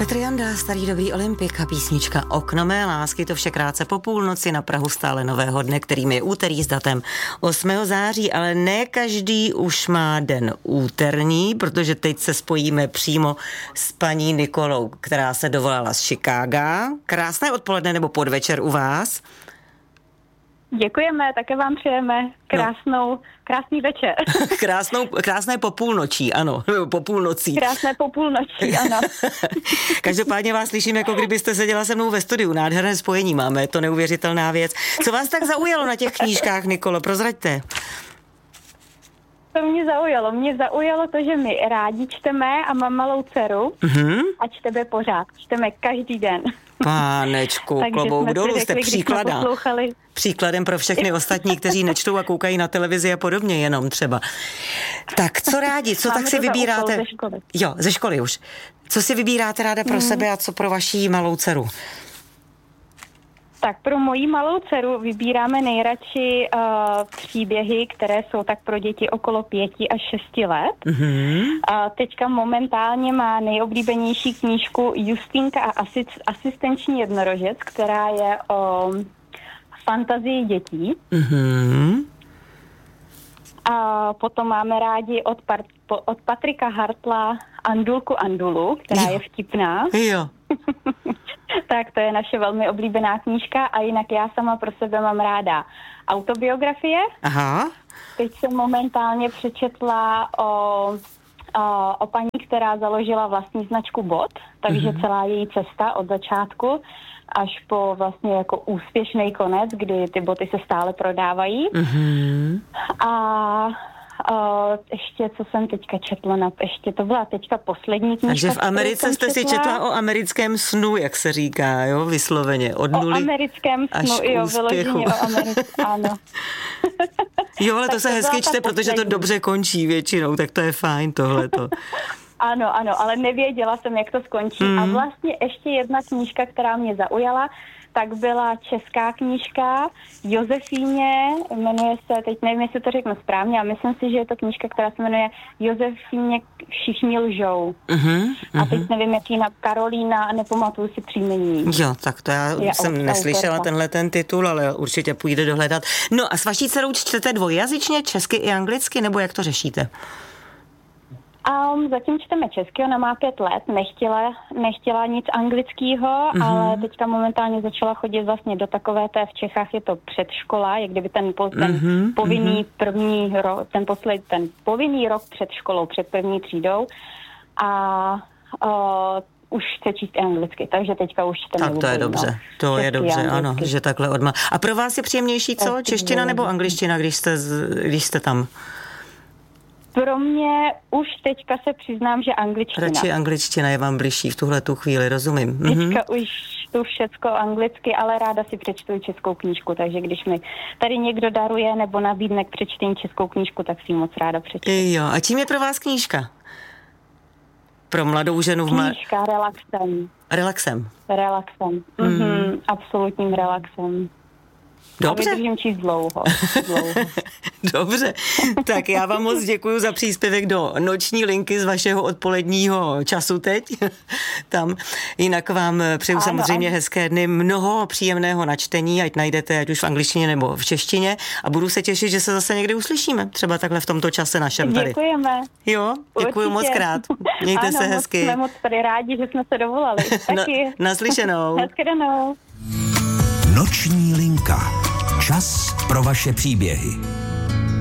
Petr Janda, starý dobrý Olympik a písnička Okno mé lásky, to vše krátce po půlnoci na prahu stále nového dne, kterým je úterý s datem 8. září, ale ne každý už má den úterní, protože teď se spojíme přímo s paní Nikolou, která se dovolala z Chicaga. Krásné odpoledne nebo podvečer u vás. Děkujeme, také vám přejeme krásný večer. Krásné po půlnočí, ano, po půlnocí. Krásné po půlnočí, ano. Každopádně vás slyším, jako kdybyste seděla se mnou ve studiu. Nádherné spojení máme, je to neuvěřitelná věc. Co vás tak zaujalo na těch knížkách, Nikolo, prozraďte. To mě zaujalo. Mě zaujalo to, že my rádi čteme a mám malou dceru a čteme pořád. Čteme každý den. Pánečku, klobouk dolů, jste příkladem pro všechny ostatní, kteří nečtou a koukají na televizi a podobně jenom třeba. Tak co rádi, co tak si vybíráte? Ze školy. Jo, ze školy už. Co si vybíráte ráda pro sebe a co pro vaší malou dceru? Tak pro moji malou dceru vybíráme nejradši příběhy, které jsou tak pro děti okolo 5 až 6 let. Teďka momentálně má nejoblíbenější knížku Justýnka a asistenční jednorožec, která je o fantazii dětí. A potom máme rádi od Patrika Hartla Andulku Andulu, která je vtipná. Jo. Tak to je naše velmi oblíbená knížka a jinak já sama pro sebe mám ráda autobiografie. Aha. Teď jsem momentálně přečetla o paní, která založila vlastní značku bot, takže celá její cesta od začátku až po vlastně jako úspěšný konec, kdy ty boty se stále prodávají. A ještě, co jsem teďka četla, to byla teďka poslední knížka. Takže v Americe jste si četla o americkém snu, jak se říká, jo, vysloveně, od nuly o americkém snu, jo, vyloženě o americkém, ano. Jo, ale to se hezky čte, protože to dobře končí většinou, tak to je fajn tohleto. Ano, ale nevěděla jsem, jak to skončí. A vlastně ještě jedna knížka, která mě zaujala, tak byla česká knížka Josefíně, jmenuje se, teď nevím, jestli to řeknu správně, a myslím si, že je to knížka, která se jmenuje Josefíně Všichni lžou. A teď nevím, jaký na Karolína a nepamatuju si příjmení. Jo, tak to já jsem neslyšela tenhle ten titul, ale určitě půjde dohledat. No a s vaší dcerou čtete dvojjazyčně, česky i anglicky, nebo jak to řešíte? Zatím čteme česky, ona má 5 let, nechtěla nic anglického, ale teďka momentálně začala chodit vlastně do takové té, v Čechách je to předškola, jak kdyby ten povinný první rok, ten povinný rok před školou, před první třídou a už chce číst anglicky, takže teďka už čteme. Tak to je dobře, to je dobře, ano, že takhle odmá. A pro vás je příjemnější co? Čeština nebo angličtina, když jste tam? Pro mě už teďka se přiznám, že angličtina. Radši angličtina je vám bližší v tuhletu chvíli, rozumím. Teďka už tu všecko anglicky, ale ráda si přečtu českou knížku, takže když mi tady někdo daruje nebo nabídne k přečtení českou knížku, tak si ji moc ráda přečtu. Jo, a čím je pro vás knížka? Pro mladou ženu Knížka relaxem. Relaxem. Absolutním relaxem. Dobře. A vydržím číst dlouho. Dobře, tak já vám moc děkuju za příspěvek do noční linky z vašeho odpoledního času teď. Tam jinak vám přeju samozřejmě hezké dny, mnoho příjemného načtení, ať najdete ať už v angličtině nebo v češtině a budu se těšit, že se zase někdy uslyšíme, třeba takhle v tomto čase našem tady. Děkujeme. Jo, děkuju moc krát. Mějte se hezky. Jsme moc tady rádi, že jsme se dovolali. Taky. Naslyšenou. Naschledanou. Noční linka. Čas pro vaše příběhy.